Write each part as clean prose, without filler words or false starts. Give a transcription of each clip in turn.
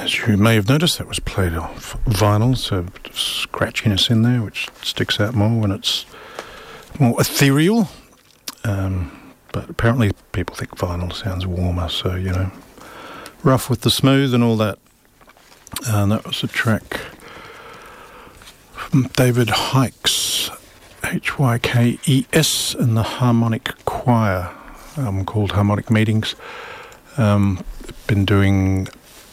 As you may have noticed, that was played off vinyl, so a bit of scratchiness in there, which sticks out more when it's more ethereal. But apparently people think vinyl sounds warmer, so, you know, rough with the smooth and all that. And that was a track from David Hykes, Hykes, and the Harmonic Choir, called Harmonic Meetings. Been doing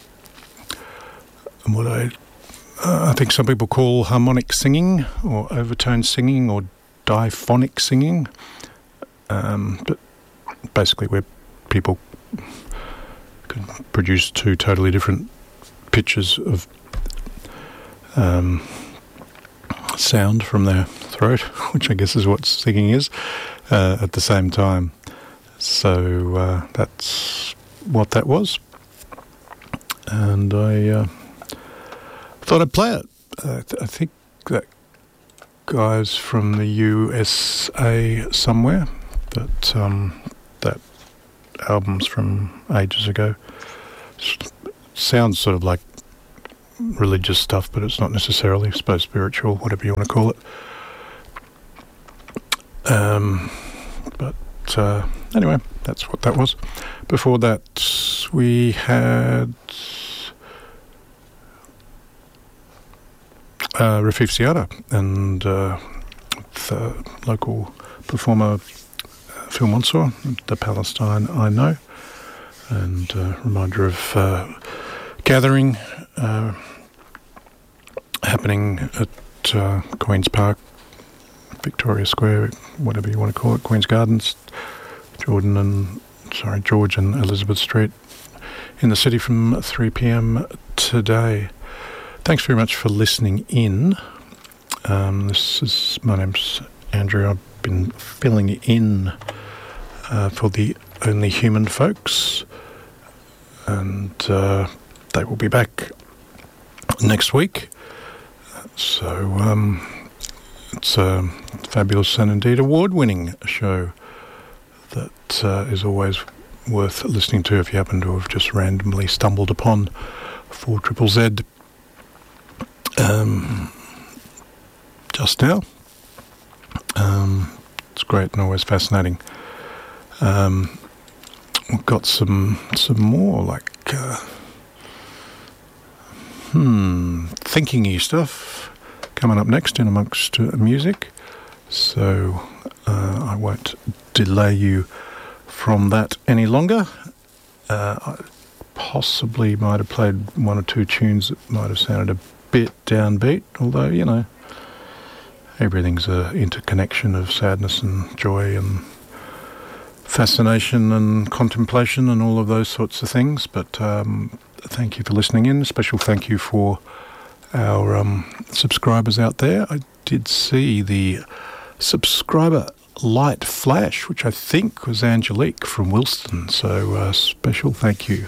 what I think some people call harmonic singing or overtone singing or diphonic singing, but basically where people can produce two totally different pitches of sound from their throat, which I guess is what singing is, at the same time. So that's what that was, and I thought I'd play it. I think that guy's from the USA somewhere, but that album's from ages ago. Sounds sort of like religious stuff, but it's not necessarily. I suppose spiritual, whatever you want to call it. But anyway, that's what that was. Before that, we had Rafif Ziada and the local performer Phil Mansour, The Palestine I Know, and a reminder of gathering happening at Queen's Park, Victoria Square, whatever you want to call it, Queen's Gardens, George and Elizabeth Street in the city from 3 p.m. today. Thanks very much for listening in. My name's Andrew. I've been filling in for the Only Human folks, and they will be back next week. So it's a fabulous and indeed award-winning show that is always worth listening to if you happen to have just randomly stumbled upon 4ZZZ just now. It's great and always fascinating. We've got some more like thinking-y stuff coming up next in amongst music, so I won't delay you from that any longer. I possibly might have played one or two tunes that might have sounded a bit downbeat, although, you know, everything's an interconnection of sadness and joy and fascination and contemplation and all of those sorts of things. But thank you for listening in. A special thank you for our subscribers out there. I did see the subscriber light flash, which I think was Angelique from Wilston. So special thank you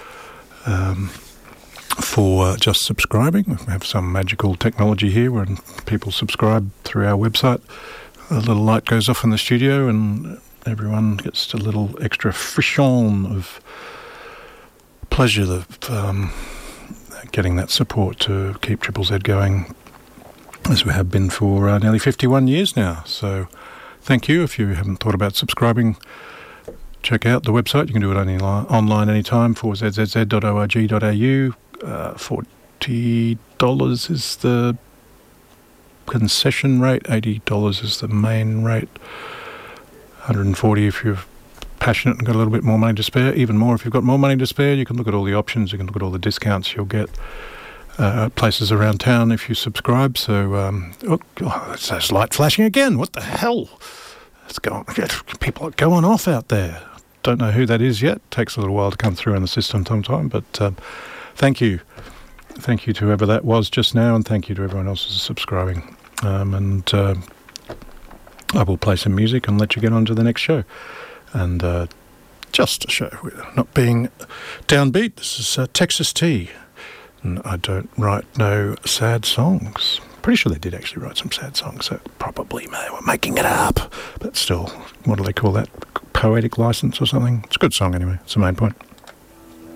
for just subscribing. We have some magical technology here when people subscribe through our website. A little light goes off in the studio and everyone gets a little extra frisson of pleasure of getting that support to keep Triple Z going, as we have been for nearly 51 years now. So thank you. If you haven't thought about subscribing, check out the website. You can do it online anytime, 4zzz.org.au. $40 is the concession rate, $80 is the main rate, $140 if you're passionate and got a little bit more money to spare. Even more if you've got more money to spare. You can look at all the options, you can look at all the discounts you'll get places around town if you subscribe. So it's those light flashing again. What the hell? People are going off out there. Don't know who that is yet. Takes a little while to come through in the system sometime, but thank you. Thank you to whoever that was just now, and thank you to everyone else who's subscribing. And I will play some music and let you get on to the next show. And just to show we're not being downbeat, this is Texas Tea. And I don't write no sad songs. Pretty sure they did actually write some sad songs, so probably they were making it up. But still, what do they call that? Poetic license or something? It's a good song anyway. It's the main point.